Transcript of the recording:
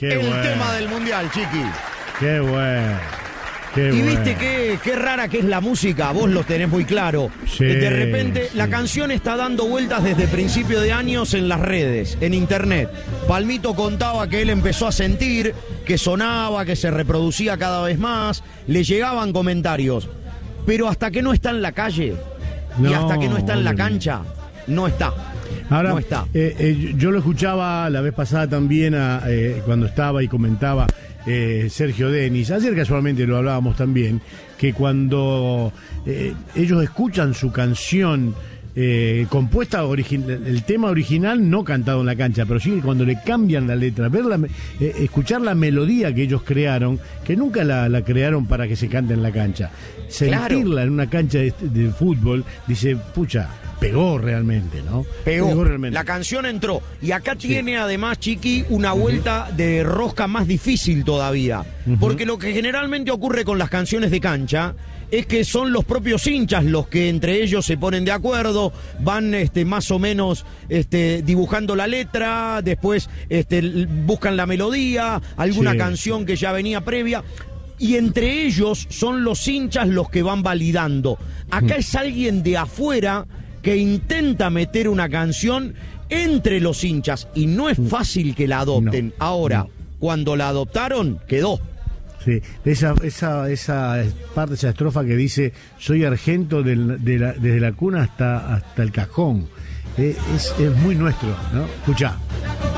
Qué el bueno. tema del Mundial, Chiqui. Qué bueno. Qué Y viste bueno. qué rara que es la música, vos lo tenés muy claro. Sí, De repente sí. la canción está dando vueltas desde principio de años en las redes, en internet. Palmito contaba que él empezó a sentir que sonaba, que se reproducía cada vez más, le llegaban comentarios. Pero hasta que no está en la calle y No, hasta que no está en la obviamente. cancha, no está. Ahora, No está. yo lo escuchaba la vez pasada también cuando estaba y comentaba Sergio Denis. Ayer casualmente lo hablábamos también, que cuando ellos escuchan su canción compuesta, el tema original no cantado en la cancha, pero sí cuando le cambian la letra, escuchar la melodía que ellos crearon, que nunca la crearon para que se cante en la cancha, sentirla en una cancha de fútbol, dice, pucha, pegó realmente, ¿no? Pegó realmente. La canción entró. Y acá tiene además, Chiqui, una vuelta de rosca más difícil todavía. Porque lo que generalmente ocurre con las canciones de cancha es que son los propios hinchas los que entre ellos se ponen de acuerdo, van más o menos dibujando la letra, después buscan la melodía, alguna canción que ya venía previa. Y entre ellos son los hinchas los que van validando. Acá es alguien de afuera que intenta meter una canción entre los hinchas y no es fácil que la adopten. Ahora, cuando la adoptaron, quedó. Sí, esa parte, esa estrofa que dice, soy argento desde la cuna hasta el cajón. Es muy nuestro, ¿no? Escuchá.